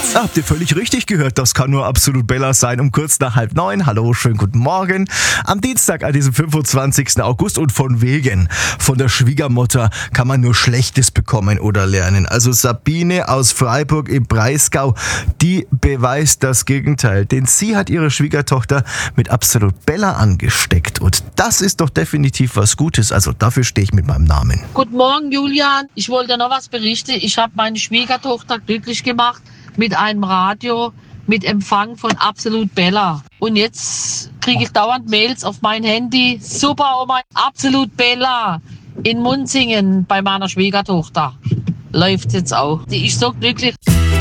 Habt ihr völlig richtig gehört, das kann nur absolut Bella sein. Um kurz nach 8:30. Hallo, schönen guten Morgen. Am Dienstag, an diesem 25. August und von wegen. Von der Schwiegermutter kann man nur Schlechtes bekommen oder lernen. Also Sabine aus Freiburg im Breisgau, die beweist das Gegenteil. Denn sie hat ihre Schwiegertochter mit absolut Bella angesteckt. Und das ist doch definitiv was Gutes. Also dafür stehe ich mit meinem Namen. Guten Morgen, Julian. Ich wollte noch was berichten. Ich habe meine Schwiegertochter glücklich gemacht mit einem Radio mit Empfang von Absolut Bella. Und jetzt kriege ich dauernd Mails auf mein Handy. Super, oh mein Absolut Bella in Munzingen bei meiner Schwiegertochter. Läuft jetzt auch. Die ist so glücklich.